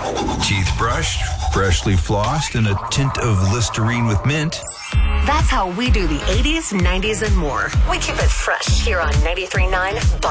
Teeth brushed, freshly flossed, and a tint of Listerine with mint. That's how we do the 80s, 90s, and more. We keep it fresh here on 93.9 Buzz.